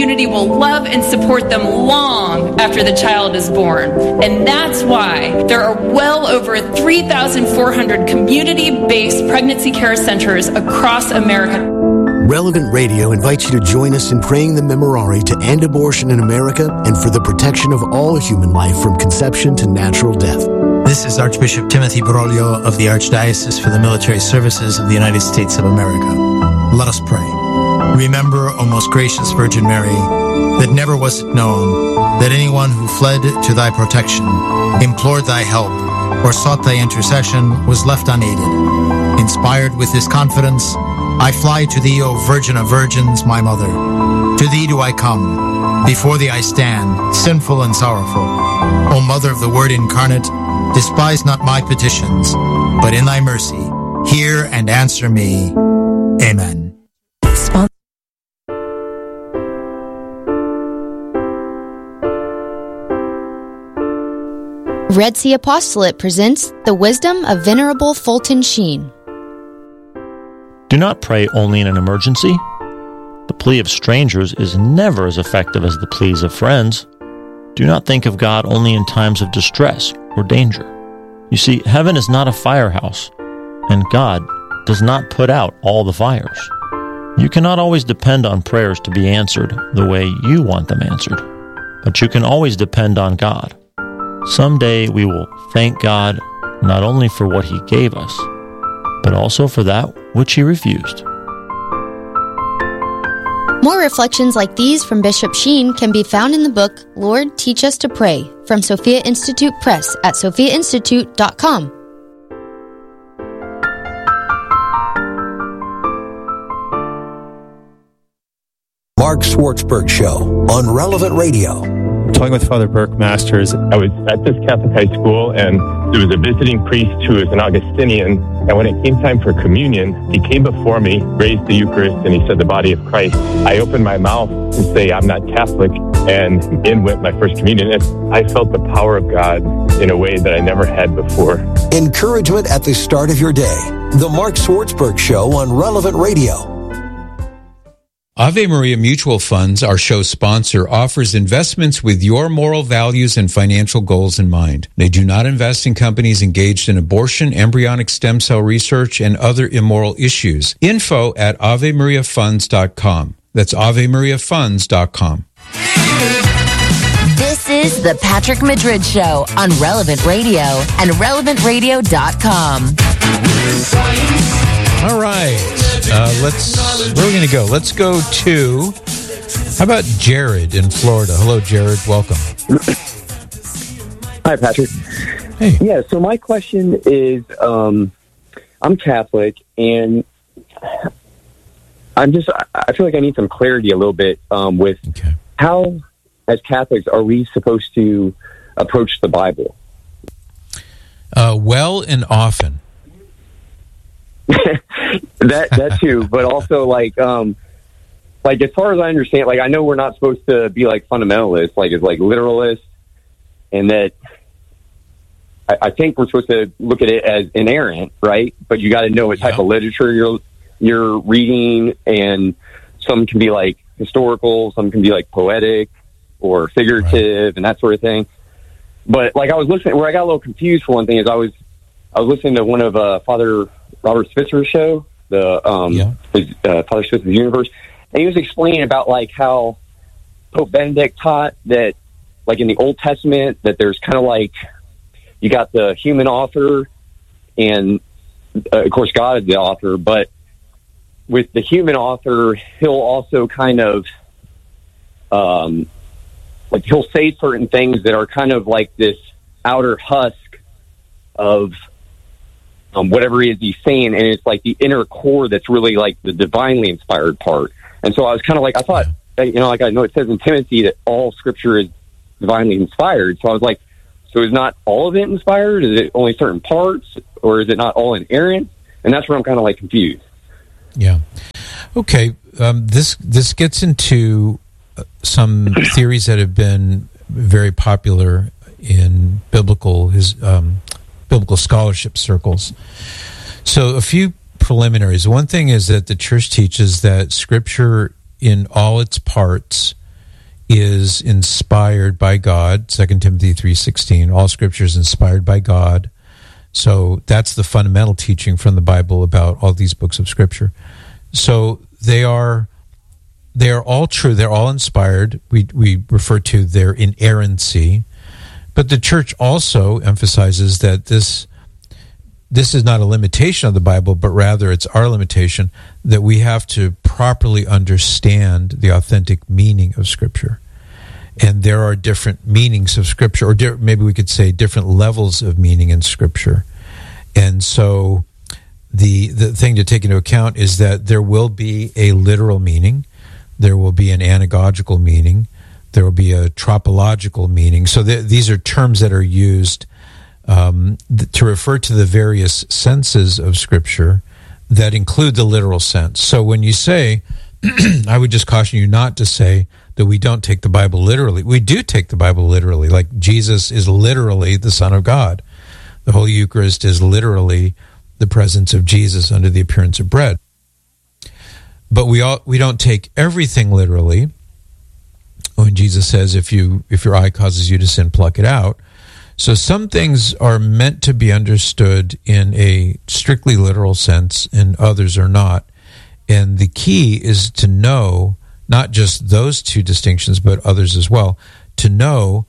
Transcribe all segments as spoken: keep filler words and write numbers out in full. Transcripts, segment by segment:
community will love and support them long after the child is born. And that's why there are well over three thousand four hundred community-based pregnancy care centers across America. Relevant Radio invites you to join us in praying the Memorare to end abortion in America and for the protection of all human life from conception to natural death. This is Archbishop Timothy Broglio of the Archdiocese for the Military Services of the United States of America. Let us pray. Remember, O most gracious Virgin Mary, that never was it known that anyone who fled to thy protection, implored thy help, or sought thy intercession was left unaided. Inspired with this confidence, I fly to thee, O Virgin of Virgins, my Mother. To thee do I come. Before thee I stand, sinful and sorrowful. O Mother of the Word incarnate, despise not my petitions, but in thy mercy, hear and answer me. Amen. Red Sea Apostolate presents The Wisdom of Venerable Fulton Sheen. Do not pray only in an emergency. The plea of strangers is never as effective as the pleas of friends. Do not think of God only in times of distress or danger. You see, heaven is not a firehouse, and God does not put out all the fires. You cannot always depend on prayers to be answered the way you want them answered, but you can always depend on God. Someday we will thank God not only for what He gave us, but also for that which He refused. More reflections like these from Bishop Sheen can be found in the book, Lord, Teach Us to Pray, from Sophia Institute Press at sophia institute dot com. Mark Schwartzberg Show on Relevant Radio. Talking with Father Burke Masters. I was at this Catholic high school, and there was a visiting priest who was an Augustinian, and when it came time for communion, he came before me, raised the Eucharist, and he said, "The body of Christ." I opened my mouth to say, "I'm not Catholic," and in went my first communion. And I felt the power of God in a way that I never had before. Encouragement at the start of your day. The Mark Schwartzberg Show on Relevant Radio. Ave Maria Mutual Funds, our show sponsor, offers investments with your moral values and financial goals in mind. They do not invest in companies engaged in abortion, embryonic stem cell research, and other immoral issues. Info at ave maria funds dot com. That's ave maria funds dot com. This is the Patrick Madrid Show on Relevant Radio and relevant radio dot com. All right. Uh, let's, where are we going to go? Let's go to, how about Jared in Florida? Hello, Jared. Welcome. Hi, Patrick. Hey. Yeah, so my question is, um, I'm Catholic, and I'm just, I feel like I need some clarity a little bit um, with okay. how, as Catholics, are we supposed to approach the Bible? Uh, well and often. that that too, but also like um like as far as I understand, like I know we're not supposed to be like fundamentalists, like as like literalists, and that I, I think we're supposed to look at it as inerrant, right? But you got to know what type yeah. of literature you're you're reading, and some can be like historical, some can be like poetic or figurative, right. and that sort of thing. But like I was listening, where I got a little confused for one thing is I was I was listening to one of uh, Father Robert Spitzer's show, the um, yeah. his, uh, Father Spitzer's Universe, and he was explaining about like how Pope Benedict taught that, like in the Old Testament, that there's kind of like you got the human author, and uh, of course God is the author, but with the human author, he'll also kind of um, like he'll say certain things that are kind of like this outer husk of Um, whatever it is he's saying, and it's like the inner core that's really like the divinely inspired part. And so I was kind of like, I thought, you know, like I know it says in Timothy that all Scripture is divinely inspired. So I was like, so is not all of it inspired? Is it only certain parts, or is it not all inerrant? And that's where I'm kind of like confused. Yeah. Okay. Um, this this gets into some theories that have been very popular in biblical his. Um, biblical scholarship circles. So a few preliminaries. One thing is that the church teaches that Scripture in all its parts is inspired by God, Second Timothy three sixteen. All Scripture is inspired by God. So that's the fundamental teaching from the Bible about all these books of Scripture. So they are they are all true. They're all inspired. We we refer to their inerrancy. But the church also emphasizes that this this is not a limitation of the Bible, but rather it's our limitation, that we have to properly understand the authentic meaning of Scripture. And there are different meanings of Scripture, or di- maybe we could say different levels of meaning in Scripture. And so the the thing to take into account is that there will be a literal meaning, there will be an anagogical meaning, there will be a tropological meaning. So th- these are terms that are used um, th- to refer to the various senses of Scripture that include the literal sense. So when you say, I would just caution you not to say that we don't take the Bible literally. We do take the Bible literally, like Jesus is literally the Son of God. The Holy Eucharist is literally the presence of Jesus under the appearance of bread. But we all we don't take everything literally. When Jesus says, if you if your eye causes you to sin, pluck it out. So some things are meant to be understood in a strictly literal sense, and others are not. And the key is to know not just those two distinctions, but others as well, to know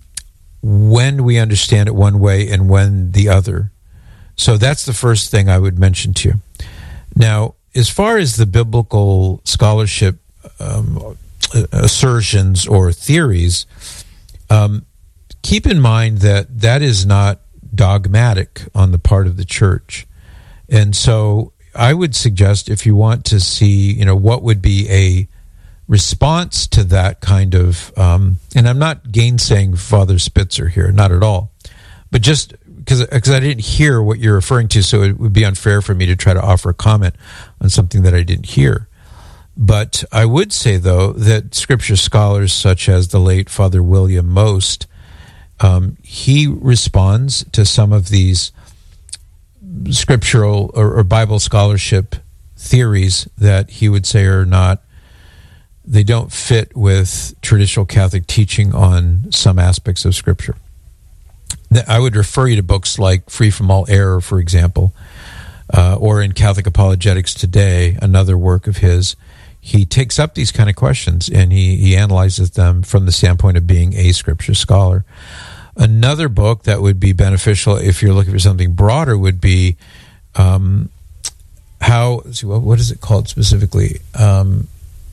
when we understand it one way and when the other. So that's the first thing I would mention to you. Now, as far as the biblical scholarship um, assertions or theories, um, keep in mind that that is not dogmatic on the part of the church. And so I would suggest, if you want to see, you know, what would be a response to that kind of, um, and I'm not gainsaying Father Spitzer here, not at all, but just because because I didn't hear what you're referring to, so it would be unfair for me to try to offer a comment on something that I didn't hear. But I would say, though, that Scripture scholars such as the late Father William Most, um, he responds to some of these scriptural or, or Bible scholarship theories that he would say are not, they don't fit with traditional Catholic teaching on some aspects of Scripture. I would refer you to books like Free from All Error, for example, uh, or in Catholic Apologetics Today, another work of his. He takes up these kind of questions and he, he analyzes them from the standpoint of being a Scripture scholar. Another book that would be beneficial if you're looking for something broader would be um, how, let's see, what, what is it called specifically? Um,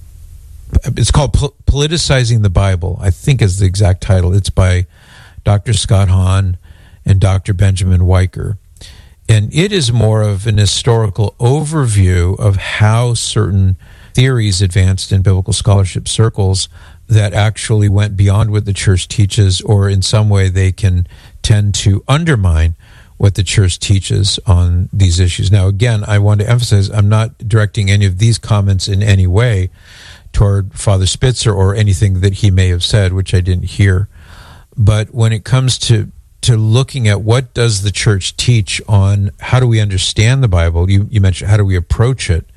it's called Pol- Politicizing the Bible, I think is the exact title. It's by Doctor Scott Hahn and Doctor Benjamin Weicker. And it is more of an historical overview of how certain theories advanced in biblical scholarship circles that actually went beyond what the church teaches, or in some way they can tend to undermine what the church teaches on these issues. Now, again, I want to emphasize, I'm not directing any of these comments in any way toward Father Spitzer or anything that he may have said, which I didn't hear. But when it comes to, to looking at what does the church teach on how do we understand the Bible, you, you mentioned how do we approach it,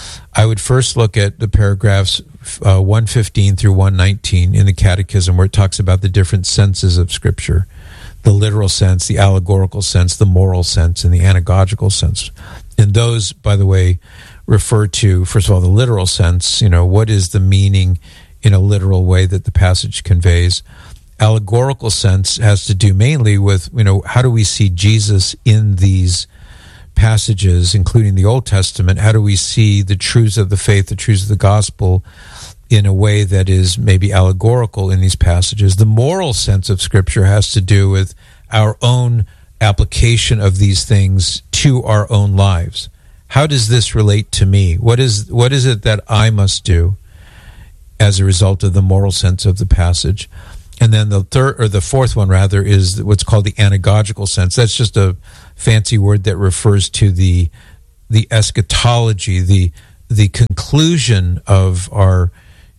I would first look at the paragraphs uh, one fifteen through one nineteen in the Catechism, where it talks about the different senses of Scripture, the literal sense, the allegorical sense, the moral sense, and the anagogical sense. And those, by the way, refer to, first of all, the literal sense, you know, what is the meaning in a literal way that the passage conveys. Allegorical sense has to do mainly with, you know, how do we see Jesus in these passages, including the Old Testament? How do we see the truths of the faith, the truths of the gospel, in a way that is maybe allegorical in these passages? The moral sense of Scripture has to do with our own application of these things to our own lives. How does this relate to me? What is what is it that I must do as a result of the moral sense of the passage? And then the third, or the fourth one rather, is what's called the anagogical sense. That's just a fancy word that refers to the the eschatology, the the conclusion of our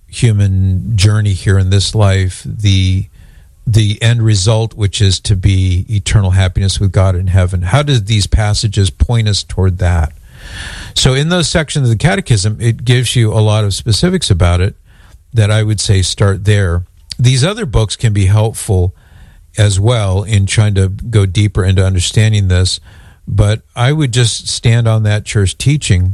human journey here in this life, the the end result, which is to be eternal happiness with God in heaven. How do these passages point us toward that? So in those sections of the Catechism, it gives you a lot of specifics about it. that I would say start there. These other books can be helpful as well in trying to go deeper into understanding this, but I would just stand on that church teaching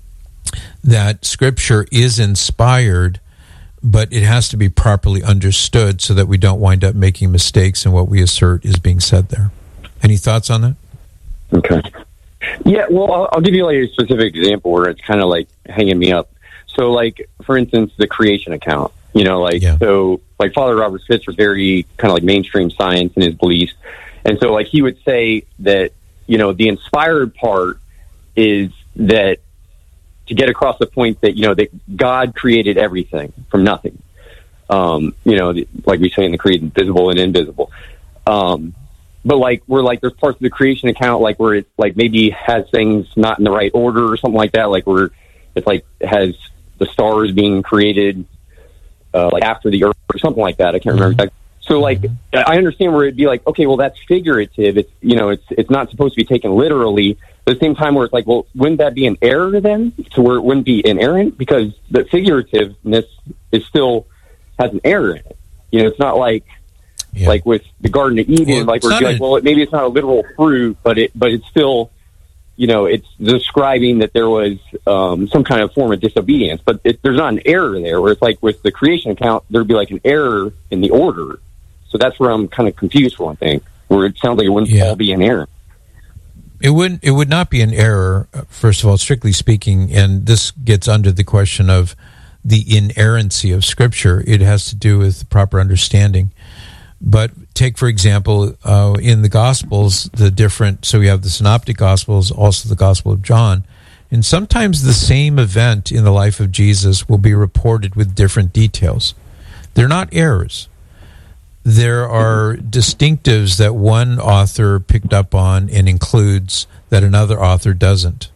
that Scripture is inspired, but it has to be properly understood so that we don't wind up making mistakes in what we assert is being said there. Any thoughts on that? Okay. Yeah, well, I'll, I'll give you like a specific example where it's kind of like hanging me up. So, like, for instance, the creation account, you know, like, yeah. so, like, Father Robert Spitz was very kind of like mainstream science in his beliefs. And so, like, he would say that, you know, the inspired part is that to get across the point that, you know, that God created everything from nothing. Um, you know, like we say in the Creed, visible and invisible. Um, but like, we're like, there's parts of the creation account, like where it like maybe has things not in the right order or something like that. Like where it's like has the stars being created, uh, like after the earth or something like that. I can't remember. Mm-hmm. So like, I understand where it'd be like, okay, well that's figurative. It's, you know, it's, it's not supposed to be taken literally. At the same time where it's like, well, wouldn't that be an error then? To where it wouldn't be inerrant? Because the figurativeness is still has an error in it. You know, it's not like, yeah. like with the Garden of Eden, well, like we're like, well, maybe it's not a literal fruit, but it, but it's still, you know, it's describing that there was um, some kind of form of disobedience, but it, there's not an error there. Where it's like with the creation account, there'd be like an error in the order. So that's where I'm kind of confused, one thing, where it sounds like it wouldn't yeah. all be an error. It wouldn't. It would not be an error, first of all, strictly speaking, and this gets under the question of the inerrancy of Scripture. It has to do with proper understanding. But take, for example, uh, in the Gospels, the different, so we have the Synoptic Gospels, also the Gospel of John, and sometimes the same event in the life of Jesus will be reported with different details. They're not errors. There are distinctives that one author picked up on and includes that another author doesn't.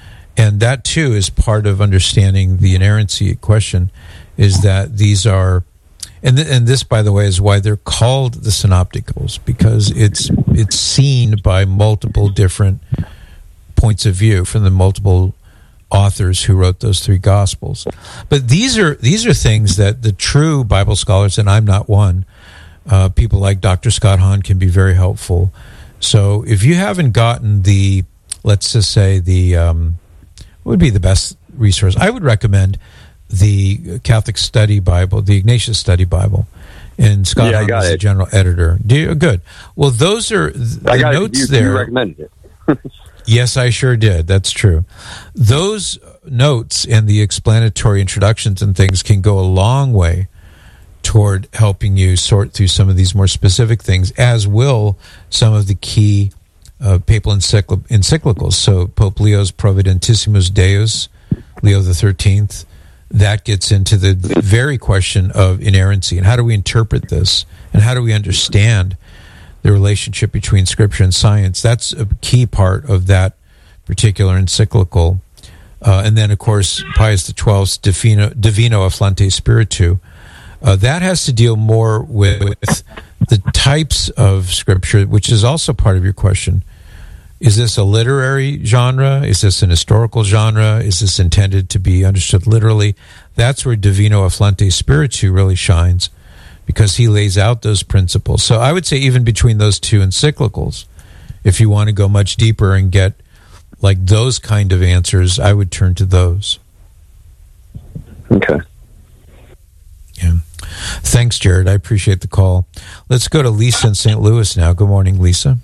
And that, too, is part of understanding the inerrancy question, is that these are, and th- and this, by the way, is why they're called the Synopticals, because it's it's seen by multiple different points of view from the multiple authors who wrote those three Gospels. But these are these are things that the true Bible scholars, and I'm not one, Uh, people like Doctor Scott Hahn can be very helpful. So if you haven't gotten the, let's just say the, um, what would be the best resource? I would recommend the Catholic Study Bible, the Ignatius Study Bible. And Scott yeah, Hahn is the general editor. Do you, good. Well, those are the I got notes it. You, there. You recommended it. Yes, I sure did. That's true. Those notes and the explanatory introductions and things can go a long way toward helping you sort through some of these more specific things, as will some of the key uh, papal encycl- encyclicals. So Pope Leo's Providentissimus Deus, Leo the thirteenth, that gets into the very question of inerrancy and how do we interpret this and how do we understand the relationship between Scripture and science. That's a key part of that particular encyclical. Uh, and then, of course, Pius the twelfth's Divino, Divino Afflante Spiritu. Uh, that has to deal more with the types of Scripture, which is also part of your question. Is this a literary genre? Is this an historical genre? Is this intended to be understood literally? That's where Divino Afflante Spiritu really shines, because he lays out those principles. So I would say even between those two encyclicals, if you want to go much deeper and get like those kind of answers, I would turn to those. Okay. Yeah. Thanks, Jared. I appreciate the call. Let's go to Lisa in Saint Louis now. Good morning, Lisa.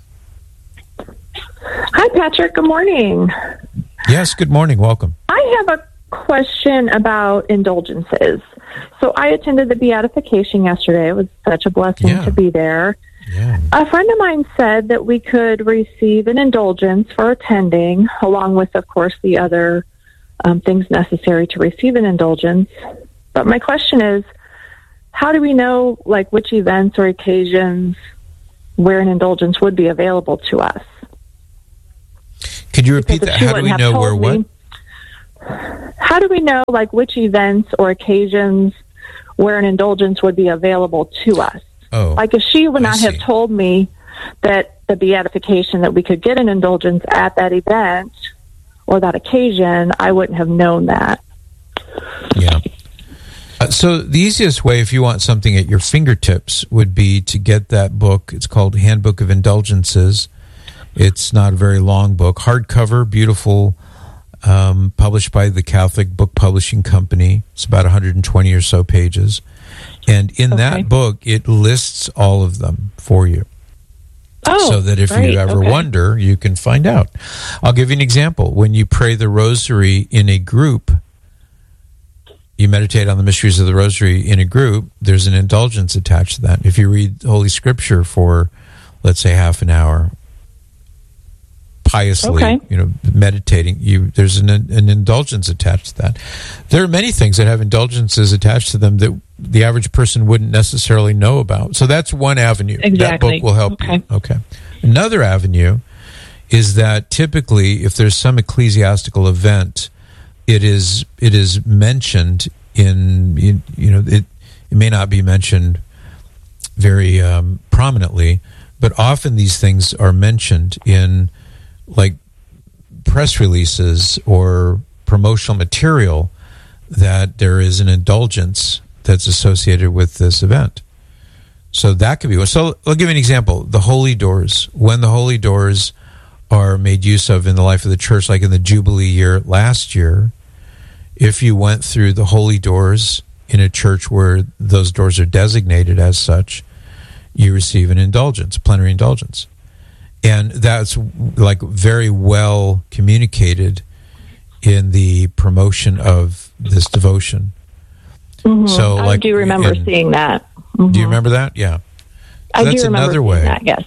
Hi, Patrick. Good morning. Yes, good morning. Welcome. I have a question about indulgences. So I attended the beatification yesterday. It was such a blessing yeah. to be there. Yeah. A friend of mine said that we could receive an indulgence for attending, along with, of course, the other um, things necessary to receive an indulgence. But my question is, how do we know, like, which events or occasions where an indulgence would be available to us? Could you repeat that? How do we know where what? Me, how do we know, like, which events or occasions where an indulgence would be available to us? Oh, like, if she would not I have see. told me that the beatification, that we could get an indulgence at that event or that occasion, I wouldn't have known that. Yeah. Uh, so the easiest way, if you want something at your fingertips, would be to get that book. It's called Handbook of Indulgences. It's not a very long book. Hardcover, beautiful, um, published by the Catholic Book Publishing Company. It's about one hundred twenty or so pages. And in okay. that book, it lists all of them for you. Oh, so that if great. you ever okay. wonder, you can find out. I'll give you an example. When you pray the rosary in a group, you meditate on the mysteries of the rosary in a group, there's an indulgence attached to that. If you read Holy Scripture for, let's say, half an hour, piously, okay. you know, meditating, you there's an, an indulgence attached to that. There are many things that have indulgences attached to them that the average person wouldn't necessarily know about. So that's one avenue. Exactly. That book will help okay. you. Okay. Another avenue is that typically, if there's some ecclesiastical event, It is it is mentioned in, you, you know, it, it may not be mentioned very um, prominently, but often these things are mentioned in, like, press releases or promotional material that there is an indulgence that's associated with this event. So that could be one. So I'll give you an example. The holy doors. When the holy doors are made use of in the life of the church, like in the Jubilee year last year, if you went through the holy doors in a church where those doors are designated as such, you receive an indulgence, plenary indulgence. And that's like very well communicated in the promotion of this devotion. Mm-hmm. So, like, I do remember in, seeing that. Mm-hmm. Do you remember that? Yeah. So I that's do remember another seeing way. that, yes.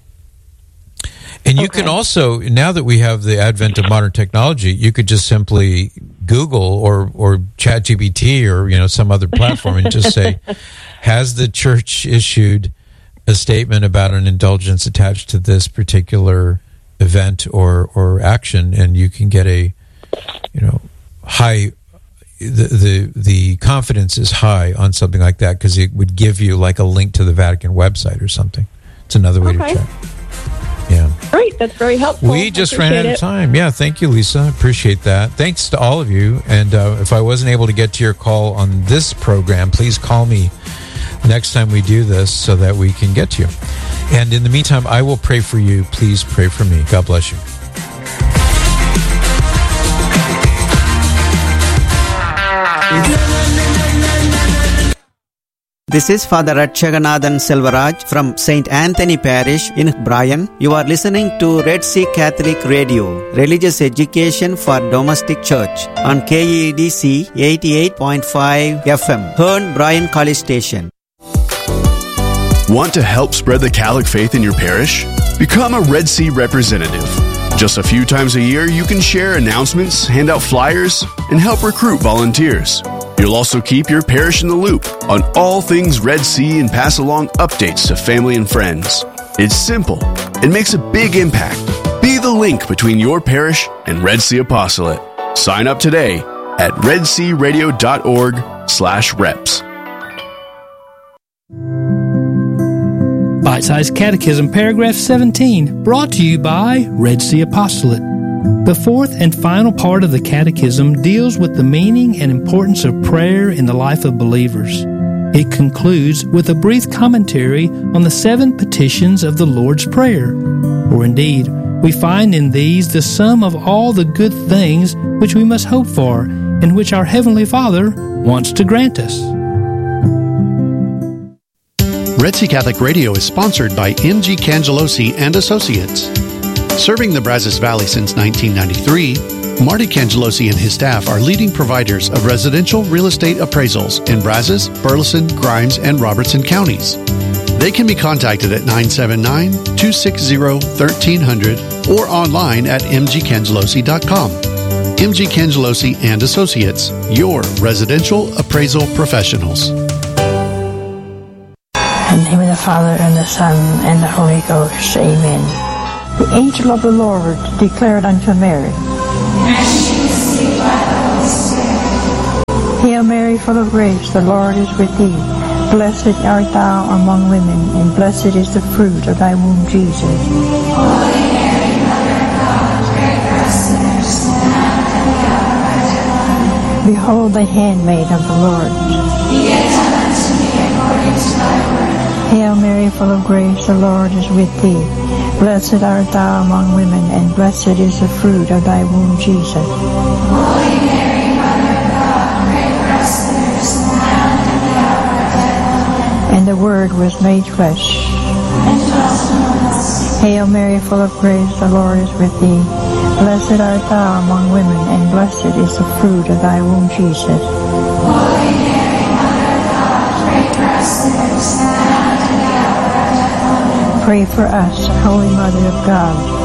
And you okay. can also, now that we have the advent of modern technology, you could just simply Google or or ChatGPT or, you know, some other platform and just say, has the church issued a statement about an indulgence attached to this particular event or or action? And you can get a, you know, high, the the, the confidence is high on something like that because it would give you like a link to the Vatican website or something. It's another way okay. to check. Yeah. Great. That's very helpful. We just ran out of time. Yeah. Thank you, Lisa. Appreciate that. Thanks to all of you. And uh, if I wasn't able to get to your call on this program, please call me next time we do this so that we can get to you. And in the meantime, I will pray for you. Please pray for me. God bless you. This is Father Ratchaganathan Selvaraj from Saint Anthony Parish in Bryan. You are listening to Red Sea Catholic Radio, religious education for domestic church on K E D C eighty-eight point five F M, Hearn Bryan College Station. Want to help spread the Catholic faith in your parish? Become a Red Sea representative. Just a few times a year, you can share announcements, hand out flyers, and help recruit volunteers. You'll also keep your parish in the loop on all things Red Sea and pass along updates to family and friends. It's simple. It makes a big impact. Be the link between your parish and Red Sea Apostolate. Sign up today at redsearadio.org slash reps. Bite-sized Catechism, paragraph seventeen, brought to you by Red Sea Apostolate. The fourth and final part of the Catechism deals with the meaning and importance of prayer in the life of believers. It concludes with a brief commentary on the seven petitions of the Lord's Prayer. For indeed, we find in these the sum of all the good things which we must hope for, and which our Heavenly Father wants to grant us. Red Sea Catholic Radio is sponsored by M G Cangelosi and Associates. Serving the Brazos Valley since nineteen ninety-three, Marty Cangelosi and his staff are leading providers of residential real estate appraisals in Brazos, Burleson, Grimes, and Robertson counties. They can be contacted at nine seven nine, two six zero, one three zero zero or online at m g cangelosi dot com. M G Cangelosi and Associates, your residential appraisal professionals. In the name of the Father, and the Son, and the Holy Ghost. Amen. The angel of the Lord declared unto Mary, Hail Mary, full of grace, the Lord is with thee. Blessed art thou among women, and blessed is the fruit of thy womb, Jesus. Holy Mary, Mother of God, pray for us sinners, now and at the hour of our death. Behold the handmaid of the Lord. be it done unto me according to thy word. Hail Mary, full of grace, the Lord is with thee. Blessed art thou among women, and blessed is the fruit of thy womb, Jesus. Holy Mary, Mother of God, pray for us sinners, now and at the hour of death. Amen. And the Word was made flesh, and dwelt among us. Hail Mary, full of grace, the Lord is with thee. Blessed art thou among women, and blessed is the fruit of thy womb, Jesus. Holy Mary, Mother of God, pray for us sinners, now and at the hour of death. Amen. Pray for us, Holy Mother of God.